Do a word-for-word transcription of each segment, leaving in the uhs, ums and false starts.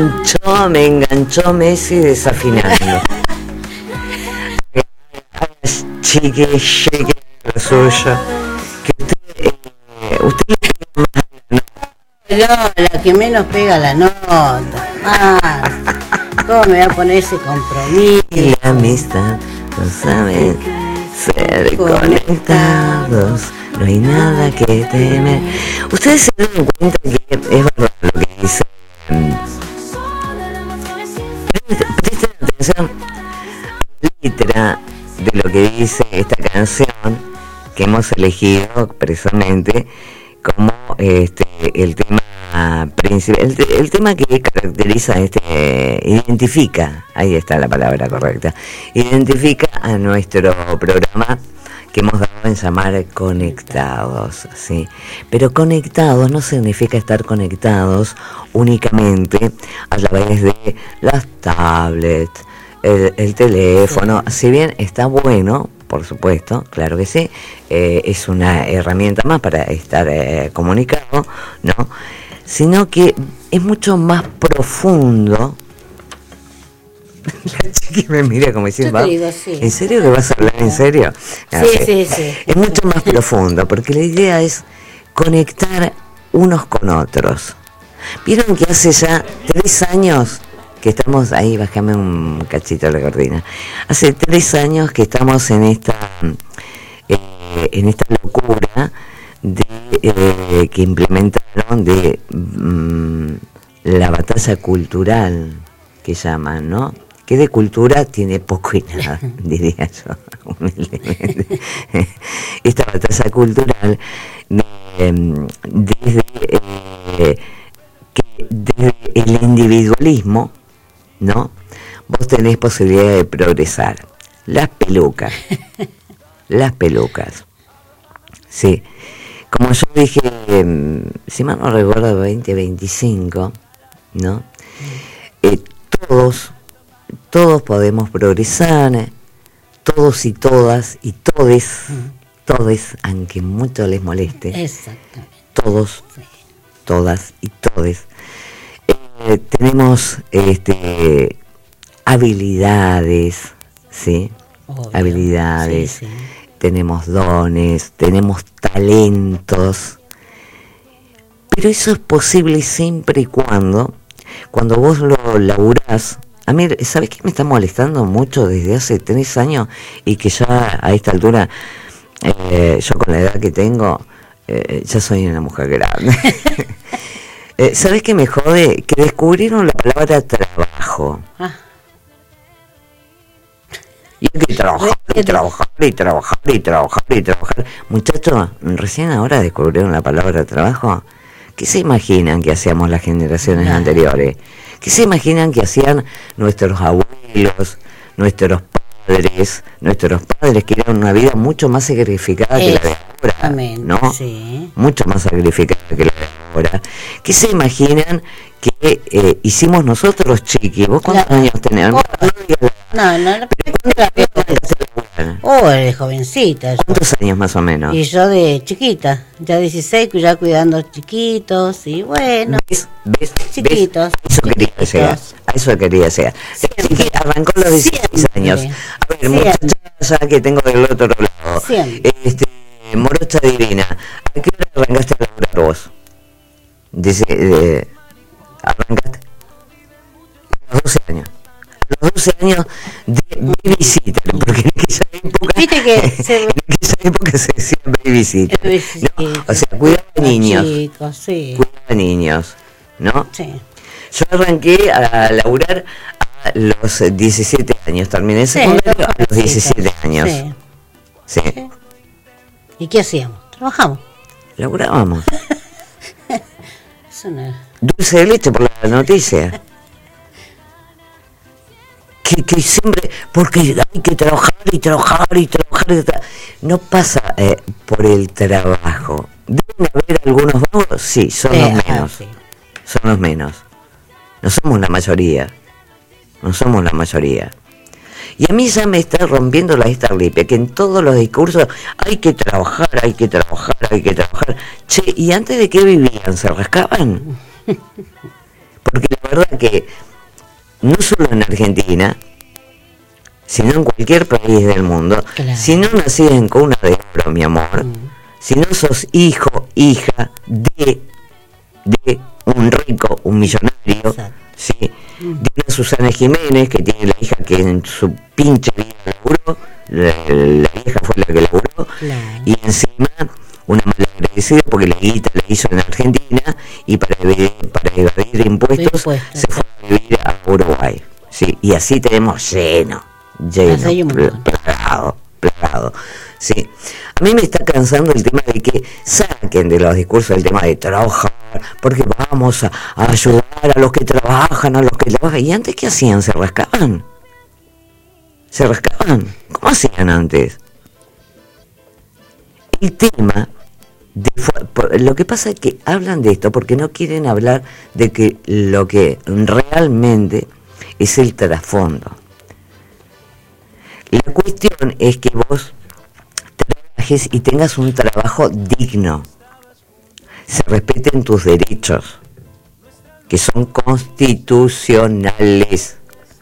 enganchó, me enganchó Messi desafinando. Chique, chique, lo suyo. Que usted, eh, usted no, la que menos pega la nota. Ah, ¿cómo me va a poner ese compromiso? y la amistad, no saben ser conectados, no hay nada que temer. Ustedes se dan cuenta que es verdad lo que dice. Presten atención a la letra de lo que dice esta canción que hemos elegido precisamente como este el tema principal, el, el tema que caracteriza este, identifica, ahí está la palabra correcta, identifica a nuestro programa que hemos dado en llamar Conectados, ¿sí? Pero conectados no significa estar conectados únicamente a través de las tablets, el, el teléfono, sí. Si bien está bueno, por supuesto, claro que sí, eh, es una herramienta más para estar eh, comunicado, ¿no? Sino que es mucho más profundo. La chica me mira como diciendo, sí. ¿En serio que vas a hablar en serio? No, sí, sí, sí. Es mucho más profundo, porque la idea es conectar unos con otros. ¿Vieron que hace ya tres años que estamos ahí? Bájame un cachito la cortina. Hace tres años que estamos en esta eh, en esta locura de eh, que implementaron de mmm, la batalla cultural que llaman, ¿no? Que de cultura tiene poco y nada, diría yo, humildemente. Esta batalla cultural eh, desde eh, que desde el individualismo, ¿no? Vos tenés posibilidad de progresar. Las pelucas, las pelucas, sí. Como yo dije, eh, si mal no recuerdo, veinte veinticinco, ¿no? Eh, todos, todos podemos progresar, todos y todas, y todes, mm. todes, aunque mucho les moleste. Exactamente. Todos, sí. Todas y todes. Eh, tenemos este, habilidades, ¿sí? Obvio. Habilidades. Sí, sí. Tenemos dones, tenemos talentos, pero eso es posible siempre y cuando, cuando vos lo laburás. A mí, ¿sabés qué me está molestando mucho desde hace tres años? Y que ya a esta altura, eh, yo con la edad que tengo, eh, ya soy una mujer grande. eh, ¿Sabés qué me jode? Que descubrieron la palabra trabajo. Ah. Y hay que trabajar, y trabajar, y trabajar, y trabajar, y trabajar. Muchachos, recién ahora descubrieron la palabra trabajo. ¿Qué se imaginan que hacíamos las generaciones no. anteriores? ¿Qué se imaginan que hacían nuestros abuelos, nuestros padres, nuestros padres, que eran una vida mucho más sacrificada que la de ahora? ¿No? Sí. Mucho más sacrificada que la de ahora. ¿Qué se imaginan que eh, hicimos nosotros, chiqui? ¿Vos cuántos claro. años tenés? Oh. No, no, no. Oh, de jovencita. ¿Cuántos años más o menos? Y yo de chiquita, ya dieciséis, ya cuidando chiquitos, y bueno. ¿Ves? ¿Ves? Chiquitos. ¿Ves? Eso quería llegar. A eso quería llegar. Chiqui arrancó los dieciséis años. A ver, muchacha que tengo del otro lado. Siempre. Este, morocha divina. ¿A qué hora arrancaste a laburar vos? Dice, eh, arrancaste a los doce años. Los doce años de babysitter, porque en aquella época, ¿viste que se... en aquella época se decía babysitter, ¿no? O sea, cuidaba de niños, chicos, sí. cuidaba de niños, ¿no? Sí. Yo arranqué a laburar a los diecisiete años, terminé el secundario sí, a los diecisiete años. Sí. Sí. Sí. ¿Y qué hacíamos? Trabajamos. Laburábamos. Eso no... Dulce de leche por la noticia. Que, que siempre, porque hay que trabajar y trabajar y trabajar, y tra no pasa eh, por el trabajo. ¿Deben haber algunos vagos? Sí, son eh, los menos. Ah, sí. Son los menos. No somos la mayoría. No somos la mayoría. Y a mí ya me está rompiendo la estarlipia, que en todos los discursos hay que trabajar, hay que trabajar, hay que trabajar. Che, ¿y antes de qué vivían? ¿Se rascaban? Porque la verdad que no solo en Argentina, sino en cualquier país del mundo, claro. Si no nacís en cuna de oro, mi amor, mm. si no sos hijo, hija de, de un rico, un millonario, ¿sí? mm. de una Susana Jiménez, que tiene la hija que en su pinche vida laburó, la, la vieja fue la que laburó, claro. y encima una malagradecida porque la guita la hizo en Argentina y para evadir, para evadir impuestos, impuestos se fue a vivir a Uruguay, ¿sí? Y así tenemos lleno, lleno, plagado, plagado, ¿sí? A mí me está cansando el tema de que saquen de los discursos el tema de trabajar, porque vamos a, a ayudar a los que trabajan, a los que trabajan. ¿Y antes qué hacían? ¿Se rascaban? ¿Se rascaban? ¿Cómo hacían antes? El tema, de, lo que pasa es que hablan de esto porque no quieren hablar de que lo que realmente es el trasfondo. La cuestión es que vos trabajes y tengas un trabajo digno, se respeten tus derechos, que son constitucionales,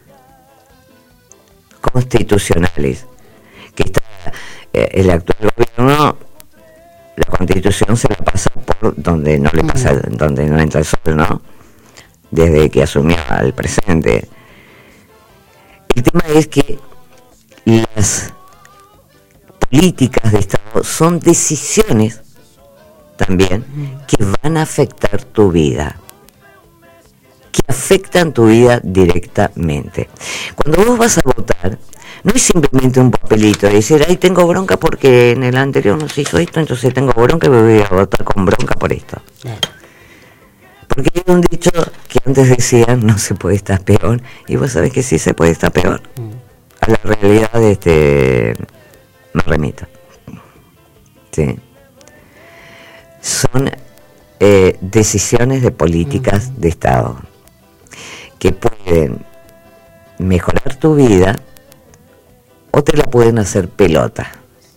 constitucionales, que está eh, el actual gobierno, la Constitución se la pasa por donde no le pasa, donde no entra el sol, ¿no? Desde que asumió al presente. El tema es que las políticas de Estado son decisiones también que van a afectar tu vida, que afectan tu vida directamente. Cuando vos vas a votar, no es simplemente un papelito de decir, ay, tengo bronca porque en el anterior no se hizo esto, entonces tengo bronca y me voy a votar con bronca por esto. Porque hay un dicho que antes decían, no se puede estar peor, y vos sabés que sí se puede estar peor. A la realidad de este me remito. Sí. Son eh, decisiones de políticas de Estado que pueden mejorar tu vida o te la pueden hacer pelota.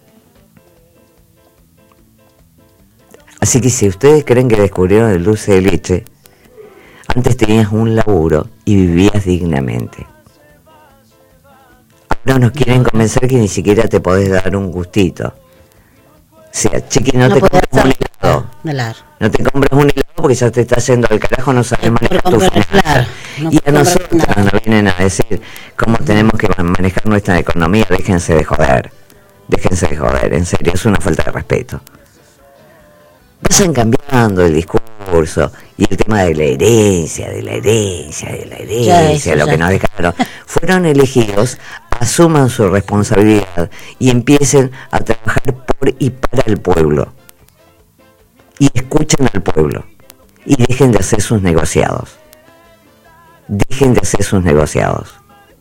Así que si ustedes creen que descubrieron el dulce de leche, antes tenías un laburo y vivías dignamente. Ahora nos quieren convencer que ni siquiera te podés dar un gustito. O sea, chiqui, no, no te compres un helado. Velar. No te compres un helado porque ya te está yendo al carajo, no sabes manejar tu finanza. No y a nosotros nada. Nos vienen a decir cómo tenemos que manejar nuestra economía. Déjense de joder. Déjense de joder, en serio, es una falta de respeto. Vayan cambiando el discurso y el tema de la herencia, de la herencia, de la herencia, lo que nos dejaron. Fueron elegidos, asuman su responsabilidad y empiecen a trabajar por y para el pueblo. Y escuchen al pueblo. Y dejen de hacer sus negociados. Dejen de hacer sus negociados.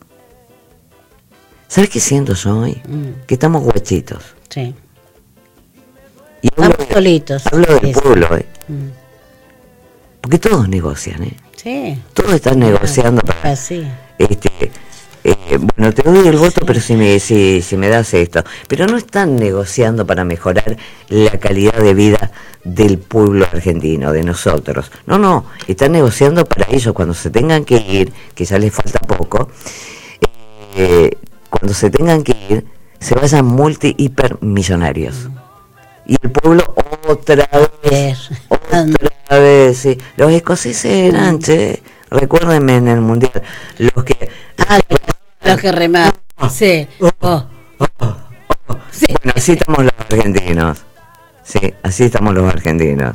¿Sabes qué siento yo hoy? Mm. Que estamos guachitos. Sí. Y hablo, estamos solitos. Hablo del pueblo, ¿eh? Mm. Porque todos negocian, ¿eh? Sí. Todos están negociando para... Así. Este, eh, bueno, te doy el voto, pero si me, si, si me das esto. Pero no están negociando para mejorar la calidad de vida del pueblo argentino, de nosotros. No, no, están negociando para ellos cuando se tengan que ir, que ya les falta poco, eh, cuando se tengan que ir, se vayan multi hiper millonarios. Mm. Y el pueblo otra vez, otra vez, sí. Los escoceses eran, che, recuérdenme en el mundial, los que... Ah, los, los que remaban, sí. Oh, oh, oh, oh. Sí. Bueno, así estamos los argentinos, sí, así estamos los argentinos.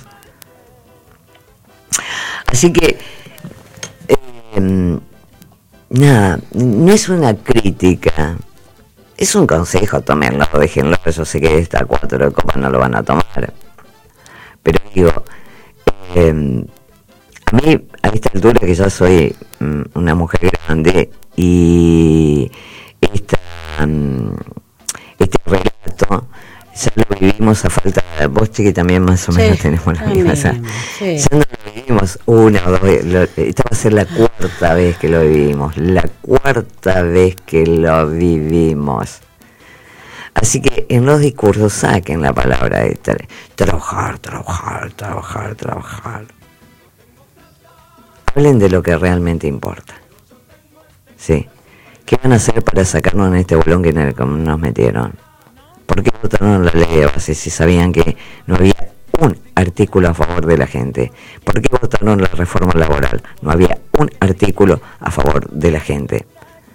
Así que, eh, nada, no es una crítica. Es un consejo, tómenlo, déjenlo. Yo sé que esta cuatro de copas no lo van a tomar. Pero digo, eh, a mí, a esta altura que ya soy um, una mujer grande, y esta, um, este relato ya lo vivimos a falta de... Vos, chiqui, también más o menos sí, tenemos la misma. Sí. Ya no lo vivimos una o dos veces. Esta va a ser la cuarta vez que lo vivimos. La cuarta vez que lo vivimos. Así que en los discursos saquen la palabra de tra- trabajar, trabajar, trabajar, trabajar. hablen de lo que realmente importa. ¿Sí? ¿Qué van a hacer para sacarnos en este bolón que nos metieron? ¿Por qué votaron la ley de base si sabían que no había un artículo a favor de la gente? ¿Por qué votaron la reforma laboral? No había un artículo a favor de la gente.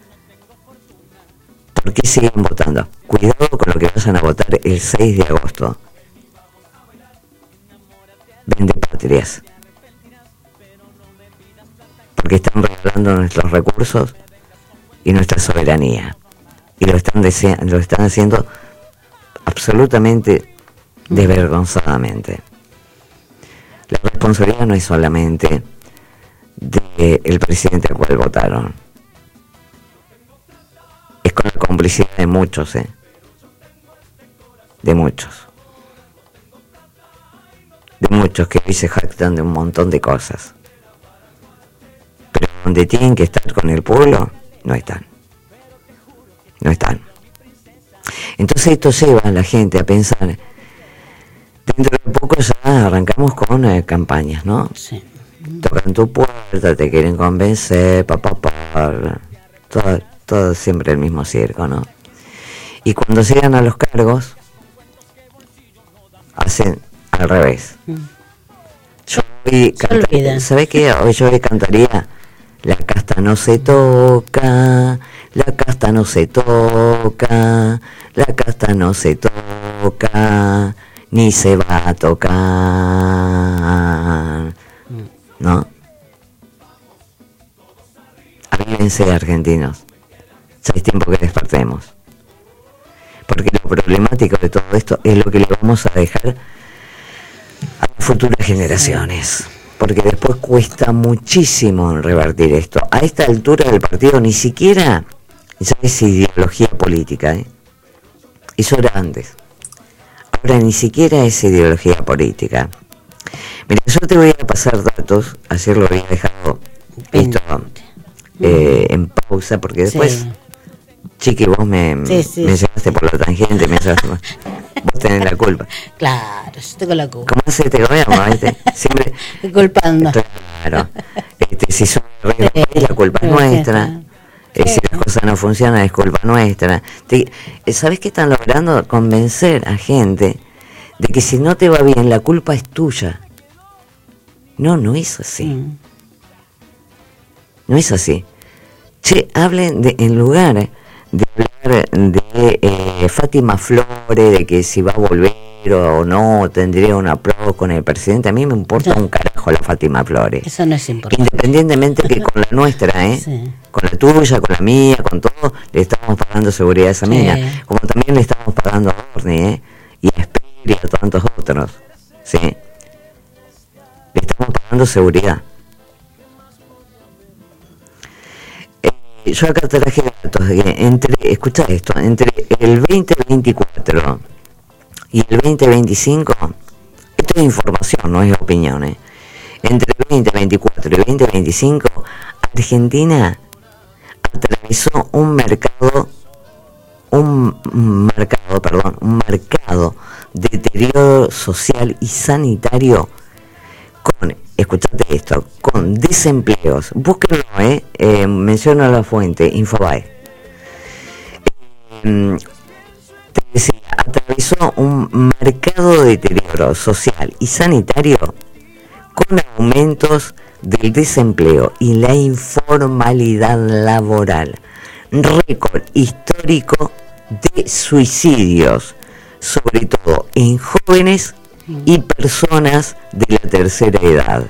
¿Por qué siguen votando? Cuidado con lo que vayan a votar el seis de agosto. Vende patrias. Porque están regalando nuestros recursos y nuestra soberanía. Y lo están, desea- lo están haciendo absolutamente desvergonzadamente. La responsabilidad no es solamente del presidente al cual votaron. Es con la complicidad de muchos, ¿eh? De muchos. De muchos que hoy se jactan de un montón de cosas. Pero donde tienen que estar con el pueblo, no están. No están. Entonces esto lleva a la gente a pensar, dentro de poco ya arrancamos con eh, campañas, ¿no? Sí. Tocan tu puerta, te quieren convencer, papá, papá, todo, todo siempre el mismo circo, ¿no? Y cuando llegan a los cargos, hacen al revés. Mm. Yo hoy cantaría, ¿sabés qué? Hoy yo hoy cantaría, la casta no se toca, la casta no se toca, la casta no se toca, ni se va a tocar, ¿no? Avívense, argentinos, ya es tiempo que despertemos, porque lo problemático de todo esto es lo que le vamos a dejar a las futuras generaciones, porque después cuesta muchísimo revertir esto. A esta altura del partido ni siquiera ya es ideología política, ¿eh? Eso era antes. Ahora ni siquiera es ideología política. Mira, yo te voy a pasar datos, ayer lo había dejado esto eh, en pausa, porque después, sí. Chiqui, vos me, sí, sí, me llevaste sí. por la tangente, me llevaste, vos tenés la culpa. Claro, yo tengo la culpa. ¿Cómo hace este gobierno? ¿Viste? Siempre culpando. Claro. Este, si son sí, la culpa es nuestra. Sí. Eh, si las cosas no funcionan es culpa nuestra. Te, ¿Sabés qué están logrando? Convencer a gente de que si no te va bien la culpa es tuya. No, no es así. Mm. No es así. Che, hablen de, en lugar de hablar de eh, Fátima Flores, de que si va a volver o no, tendría un aplauso con el presidente. A mí me importa no. un carajo la Fátima Flores. Eso no es importante. Independientemente que con la nuestra, ¿eh? Sí. Con la tuya, con la mía, con todo, le estamos pagando seguridad a esa sí. mina. Como también le estamos pagando a Orni, ¿eh? Y a Esperi y a tantos otros, ¿sí? Le estamos pagando seguridad. Eh, yo acá traje datos de que entre, escucha esto, entre el veinte veinticuatro y el veinte veinticinco, esto es información, no es opinión, ¿eh? Entre el veinte veinticuatro y el veinte veinticinco, Argentina atravesó un mercado, un mercado, perdón, un marcado deterioro social y sanitario con, escuchate esto, con desempleos, búsquenlo, eh, eh menciono la fuente, Infobae. Eh, te decía, atravesó un marcado deterioro social y sanitario con aumentos del desempleo y la informalidad laboral, récord histórico de suicidios, sobre todo en jóvenes y personas de la tercera edad.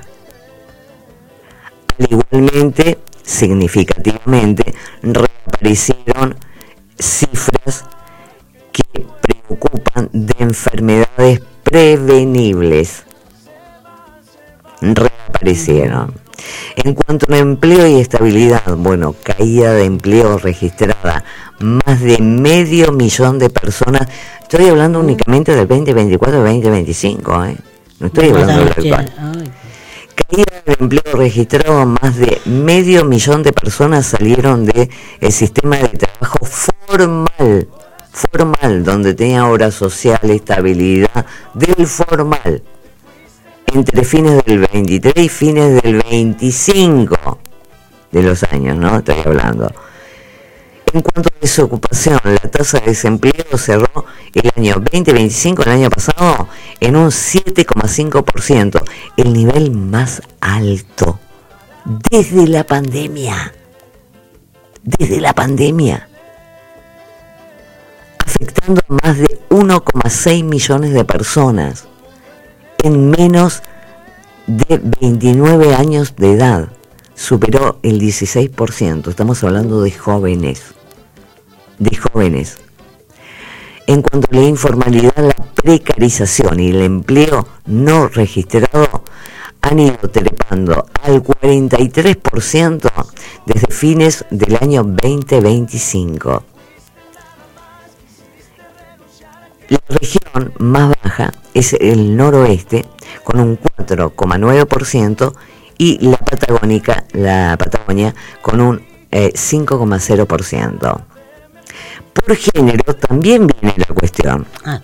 Al igualmente, significativamente, reaparecieron cifras que preocupan de enfermedades prevenibles. Reaparecieron. En cuanto a empleo y estabilidad, bueno, caída de empleo registrada, más de medio millón de personas. Estoy hablando únicamente del veinte veinticuatro y veinte veinticinco, ¿eh? No estoy hablando del actual. Caída de empleo registrado, más de medio millón de personas salieron del sistema de trabajo formal, formal, donde tenía obra social, estabilidad, del formal. entre fines del veintitrés y fines del veinticinco de los años, ¿no? Estoy hablando. En cuanto a desocupación, la tasa de desempleo cerró el año veinte veinticinco, el año pasado, en un siete coma cinco por ciento, el nivel más alto desde la pandemia. Desde la pandemia. Afectando a más de uno coma seis millones de personas en menos de veintinueve años de edad. Superó el dieciséis por ciento. Estamos hablando de jóvenes. De jóvenes. En cuanto a la informalidad, la precarización y el empleo no registrado han ido trepando al cuarenta y tres por ciento desde fines del año veinte veinticinco. La región más baja es el noroeste, con un cuatro coma nueve por ciento, y la Patagónica, la Patagonia, con un eh, cinco coma cero por ciento. Por género también viene la cuestión. Ah,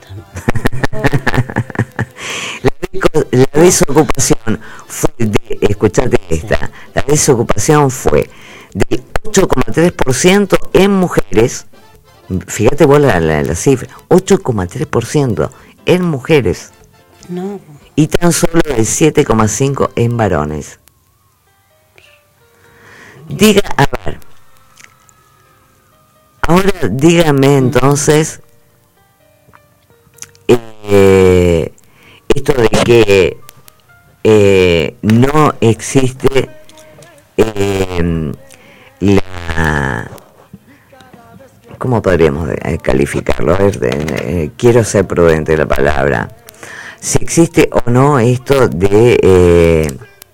la, la desocupación fue de, escuchate esta, la desocupación fue del ocho coma tres por ciento en mujeres. Fíjate vos la, la, la cifra, ocho coma tres por ciento en mujeres. No. Y tan solo el siete coma cinco por ciento en varones. Diga, a ver, ahora dígame entonces, eh, esto de que eh, no existe eh, la... ¿Cómo podríamos calificarlo? A ver, eh, quiero ser prudente de la palabra. Si existe o no esto de eh,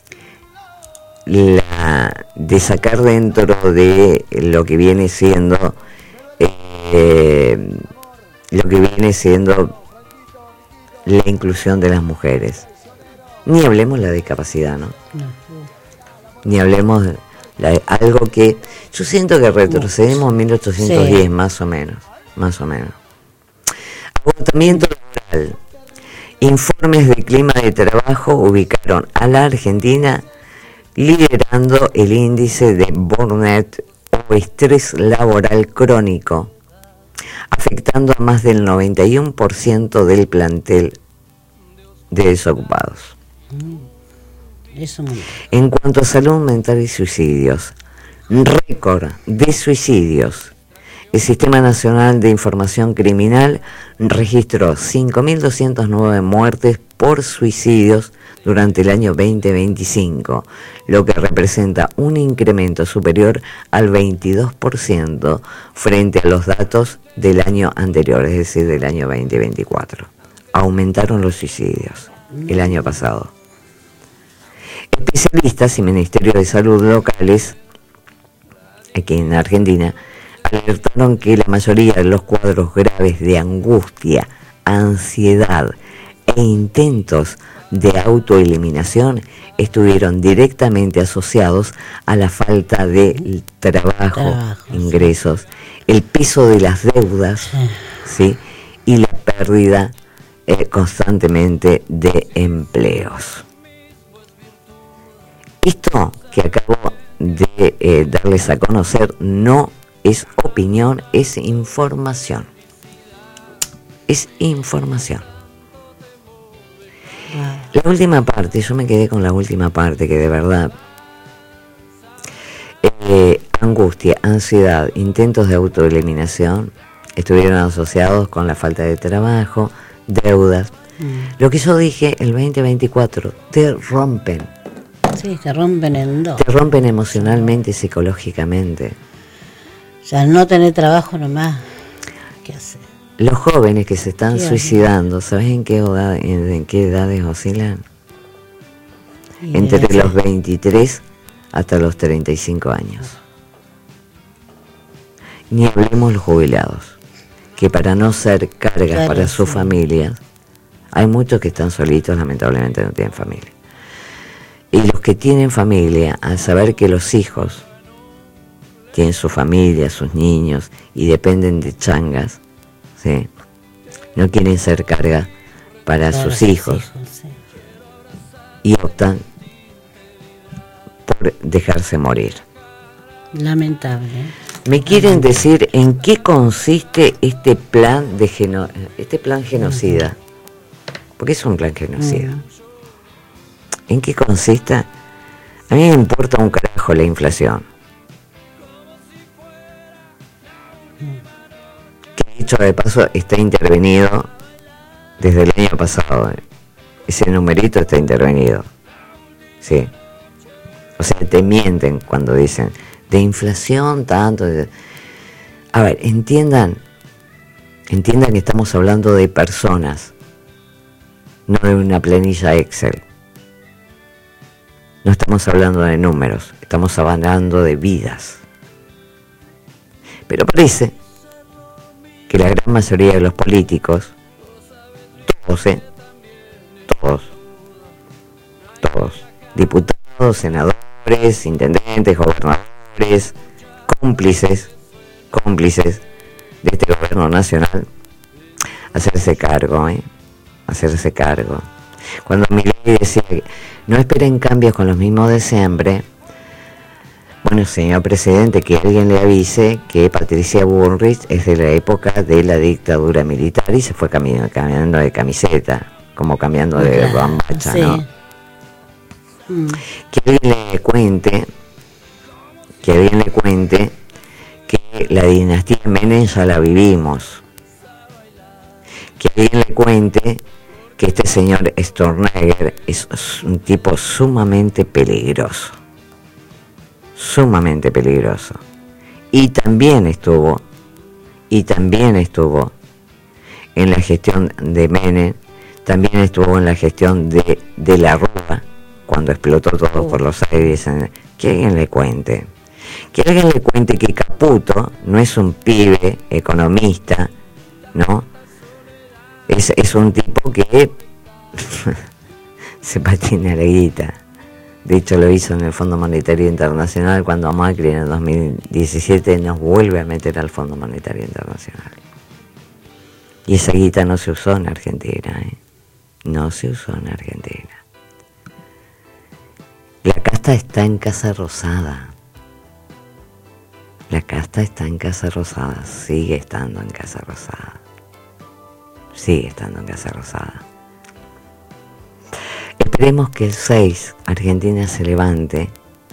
la de sacar dentro de lo que viene siendo eh, lo que viene siendo la inclusión de las mujeres. Ni hablemos de la discapacidad, ¿no? Ni hablemos de La, algo que yo siento que retrocedemos en mil ochocientos diez, sí. más o menos, más o menos. Agotamiento laboral. Informes de clima de trabajo ubicaron a la Argentina liderando el índice de burnout o estrés laboral crónico, afectando a más del noventa y uno por ciento del plantel de desocupados. Eso muy bien. En cuanto a salud mental y suicidios, récord de suicidios. El Sistema Nacional de Información Criminal registró cinco mil doscientas nueve muertes por suicidios durante el año veinte veinticinco, lo que representa un incremento superior al veintidós por ciento frente a los datos del año anterior, es decir, del año veinte veinticuatro. Aumentaron los suicidios el año pasado. Especialistas y Ministerios de Salud locales, aquí en Argentina, alertaron que la mayoría de los cuadros graves de angustia, ansiedad e intentos de autoeliminación estuvieron directamente asociados a la falta de trabajo, trabajo ingresos, sí. el peso de las deudas, ¿sí? y la pérdida eh, constantemente de empleos. Esto que acabo de eh, darles a conocer no es opinión, es información. Es información. La última parte, yo me quedé con la última parte que de verdad, eh, angustia, ansiedad, intentos de autoeliminación estuvieron asociados con la falta de trabajo, deudas. Mm. Lo que yo dije, el veinte veinticuatro, te rompen. Sí, te rompen en dos. Te rompen emocionalmente y psicológicamente. O sea, no tener trabajo nomás, ¿qué hacer? Los jóvenes que se están suicidando, ¿sabes en qué edad, en, en qué edades oscilan? Y entre los veintitrés hasta los treinta y cinco años. Ni hablemos los jubilados, que para no ser cargas claro, para sus sí. familias, hay muchos que están solitos, lamentablemente no tienen familia. Y los que tienen familia, al saber que los hijos tienen su familia, sus niños, y dependen de changas, ¿sí? no quieren ser carga para, para sus hijos. hijos sí. y optan por dejarse morir. Lamentable. ¿Me quieren decir en qué consiste este plan de geno este plan genocida? Porque es un plan genocida. Uh-huh. ¿En qué consiste? A mí me importa un carajo la inflación. Uh-huh. Que dicho de paso está intervenido desde el año pasado. Ese numerito está intervenido. Sí. O sea, te mienten cuando dicen de inflación tanto. De... A ver, entiendan, entiendan que estamos hablando de personas, no de una planilla Excel. No estamos hablando de números, estamos hablando de vidas. Pero parece que la gran mayoría de los políticos, todos, ¿eh? Todos, todos, diputados, senadores, intendentes, gobernadores, cómplices, cómplices de este gobierno nacional, hacerse cargo, ¿eh? hacerse cargo. Cuando Milei decía que no esperen cambios con los mismos de siempre, bueno, señor presidente, que alguien le avise que Patricia Bullrich es de la época de la dictadura militar y se fue cambiando, cambiando de camiseta, como cambiando de bombacha, sí. ¿no? Mm. Que alguien le cuente, que alguien le cuente que la dinastía Menem ya la vivimos. Que alguien le cuente que este señor Stornegger es un tipo sumamente peligroso. Sumamente peligroso. Y también estuvo, y también estuvo en la gestión de Menem, también estuvo en la gestión de, de la Rúa, cuando explotó todo por los aires. Que alguien le cuente. Que alguien le cuente que Caputo no es un pibe economista, ¿no? Es, es un tipo que se patina la guita. De hecho lo hizo en el Fondo Monetario Internacional cuando Macri en el dos mil diecisiete nos vuelve a meter al Fondo Monetario Internacional. Y esa guita no se usó en Argentina, ¿eh? No se usó en Argentina. La casta está en Casa Rosada. La casta está en Casa Rosada, sigue estando en Casa Rosada. Sigue estando en Casa Rosada. Esperemos que el seis Argentina se levante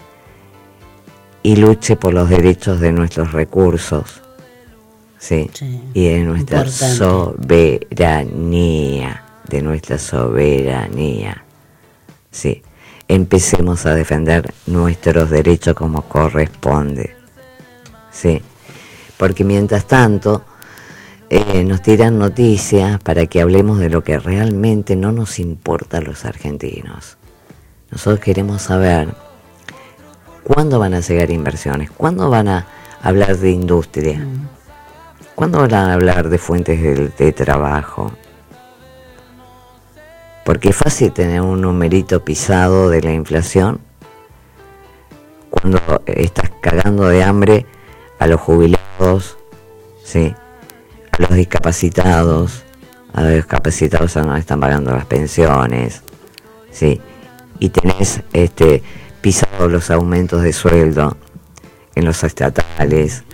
y luche por los derechos de nuestros recursos, ¿sí? Sí, y de nuestra importante. soberanía, de nuestra soberanía, ¿sí? Empecemos a defender nuestros derechos como corresponde, ¿sí? Porque mientras tanto Eh, nos tiran noticias para que hablemos de lo que realmente no nos importa a los argentinos. Nosotros queremos saber cuándo van a llegar inversiones, cuándo van a hablar de industria, mm. cuándo van a hablar de fuentes de, de trabajo. Porque es fácil tener un numerito pisado de la inflación cuando estás cagando de hambre a los jubilados, ¿sí? A los discapacitados, a los discapacitados ya no están pagando las pensiones, ¿sí? Y tenés este, pisados los aumentos de sueldo en los estatales.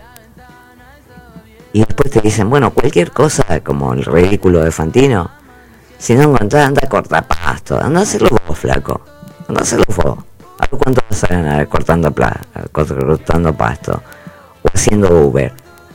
Y después te dicen, bueno, cualquier cosa, como el ridículo de Fantino, si no encontrás, anda a cortar pasto, anda a hacerlo vos, flaco, anda a hacerlo vos. A ver cuánto vas a ganar cortando, pla, cortando pasto o haciendo Uber.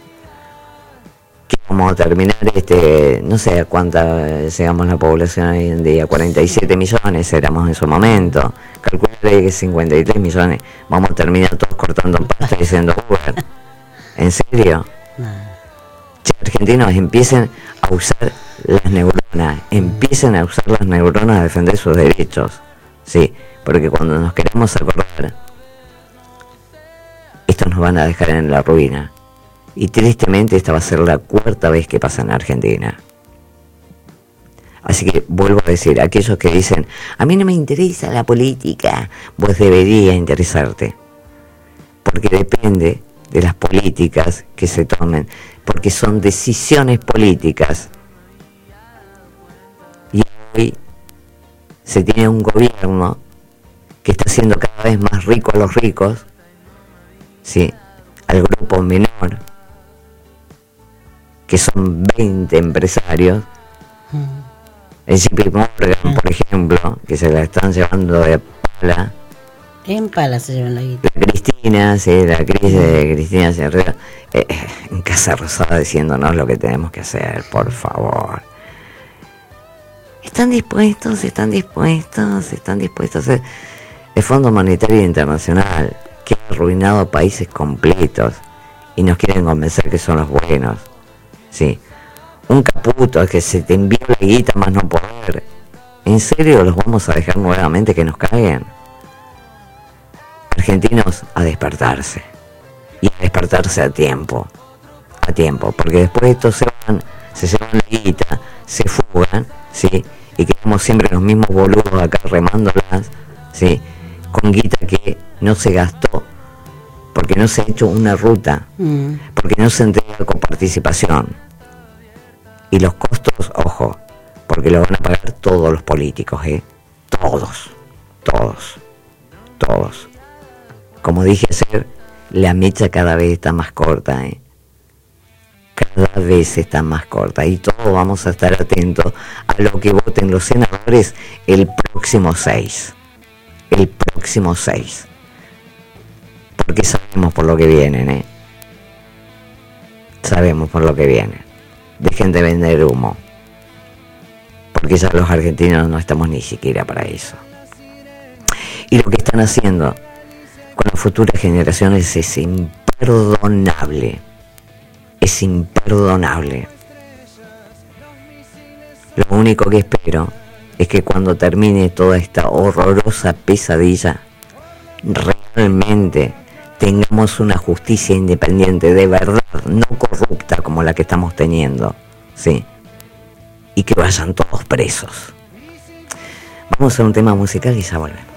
Vamos a terminar, este, no sé a cuánta llegamos la población hoy en día, cuarenta y siete millones éramos en su momento, calcularé que cincuenta y tres millones, vamos a terminar todos cortando pasta y siendo Uber. ¿En serio? Che, argentinos, empiecen a usar las neuronas, empiecen a usar las neuronas a defender sus derechos, sí, porque cuando nos queremos acordar, estos nos van a dejar en la ruina. Y tristemente esta va a ser la cuarta vez que pasa en Argentina. Así que vuelvo a decir, aquellos que dicen, a mí no me interesa la política, vos debería interesarte. Porque depende de las políticas que se tomen, porque son decisiones políticas. Y hoy se tiene un gobierno que está haciendo cada vez más rico a los ricos, ¿sí? Al grupo menor, que son veinte empresarios, mm. el J P Morgan, mm. por ejemplo, que se la están llevando de pala. En pala se llevan la guita. Cristina, sí, la crisis de Cristina hacia arriba, eh, en Casa Rosada diciéndonos lo que tenemos que hacer, por favor. ¿Están dispuestos? ¿Están dispuestos? ¿Están dispuestos? El Fondo Monetario Internacional, que ha arruinado países completos y nos quieren convencer que son los buenos. Sí. Un Caputo que se te envió la guita más no poder. ¿En serio los vamos a dejar nuevamente que nos caigan? Argentinos, a despertarse. Y a despertarse a tiempo. A tiempo. Porque después de esto se van, se llevan la guita, se fugan, ¿sí? Y quedamos siempre los mismos boludos acá remándolas, ¿sí? Con guita que no se gastó. Porque no se ha hecho una ruta. Mm. Porque no se entrega coparticipación. Y los costos, ojo, porque lo van a pagar todos los políticos, ¿eh? Todos, todos, todos. Como dije ayer, la mecha cada vez está más corta, ¿eh? Cada vez está más corta. Y todos vamos a estar atentos a lo que voten los senadores el próximo seis. El próximo seis. Porque sabemos por lo que vienen, ¿eh? Sabemos por lo que vienen. Dejen de vender humo. Porque ya los argentinos no estamos ni siquiera para eso. Y lo que están haciendo con las futuras generaciones es imperdonable. Es imperdonable. Lo único que espero es que cuando termine toda esta horrorosa pesadilla, realmente tengamos una justicia independiente de verdad, no corrupta como la que estamos teniendo, sí, y que vayan todos presos. Vamos a un tema musical y ya volvemos.